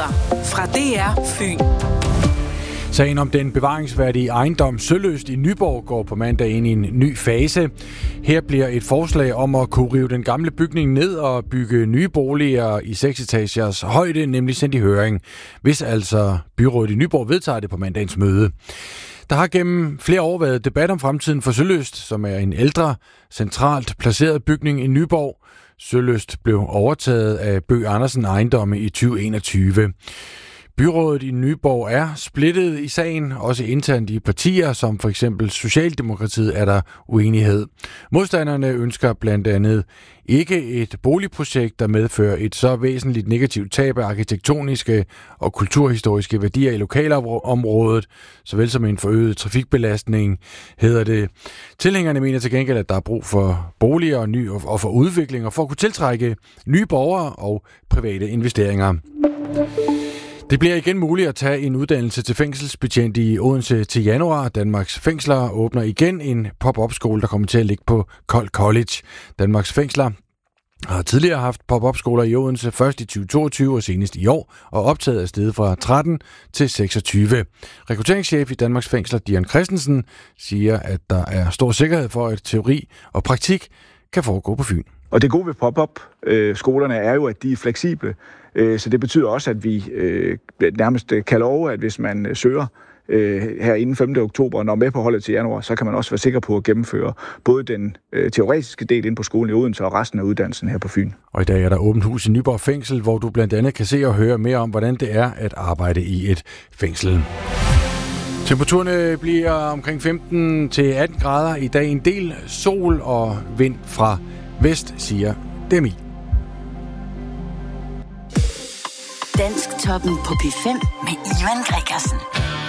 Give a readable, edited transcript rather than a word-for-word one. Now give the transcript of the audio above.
Nyheder fra DR Fyn. Sagen om den bevaringsværdige ejendom Sølyst i Nyborg går på mandag ind i en ny fase. Her bliver et forslag om at kunne rive den gamle bygning ned og bygge nye boliger i 6 etagers højde, nemlig sendt i høring, hvis altså byrådet i Nyborg vedtager det på mandagens møde. Der har gennem flere år været debat om fremtiden for Sølyst, som er en ældre, centralt placeret bygning i Nyborg. Sølyst blev overtaget af Bøgh Andersen Ejendomme i 2021. Byrådet i Nyborg er splittet i sagen, også internt i partier, som for eksempel Socialdemokratiet er der uenighed. Modstanderne ønsker blandt andet ikke et boligprojekt, der medfører et så væsentligt negativt tab af arkitektoniske og kulturhistoriske værdier i lokalområdet, såvel som en forøget trafikbelastning, hedder det. Tilhængerne mener til gengæld, at der er brug for boliger og for udvikling og for at kunne tiltrække nye borgere og private investeringer. Det bliver igen muligt at tage en uddannelse til fængselsbetjent i Odense til januar. Danmarks Fængsler åbner igen en pop-up-skole, der kommer til at ligge på Kold College. Danmarks Fængsler har tidligere haft pop-up-skoler i Odense, først i 2022 og senest i år, og optaget af stedet fra 13 til 26. Rekrutteringschef i Danmarks Fængsler, Dian Christensen, siger, at der er stor sikkerhed for, at teori og praktik kan foregå på Fyn. Og det gode ved pop-up-skolerne er jo, at de er fleksible. Så det betyder også, at vi nærmest kan love, at hvis man søger her inden 5. oktober og når med på holdet til januar, så kan man også være sikker på at gennemføre både den teoretiske del ind på skolen i Odense og resten af uddannelsen her på Fyn. Og i dag er der åbent hus i Nyborg Fængsel, hvor du blandt andet kan se og høre mere om, hvordan det er at arbejde i et fængsel. Temperaturerne bliver omkring 15 til 18 grader i dag. En del sol og vind fra vest, siger DMI. Dansk Toppen på P5 med Ivan Gregersen.